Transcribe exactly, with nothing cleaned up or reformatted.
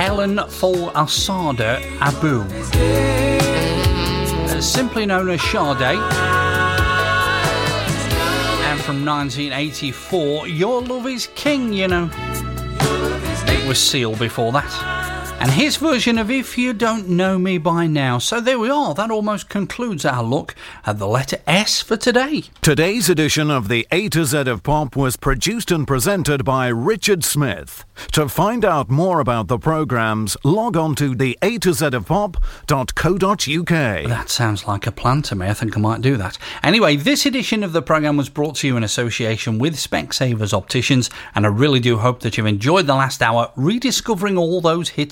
Ellen Follasada Abu, uh, simply known as Sade. And from nineteen eighty-four, Your Love Is King, you know. It was Seal before that. And his version of If You Don't Know Me By Now. So there we are. That almost concludes our look at the letter S for today. Today's edition of the A to Z of Pop was produced and presented by Richard Smith. To find out more about the programmes, log on to the A to Z of pop dot co dot uk. That sounds like a plan to me. I think I might do that. Anyway, this edition of the programme was brought to you in association with Specsavers Opticians, and I really do hope that you've enjoyed the last hour rediscovering all those hits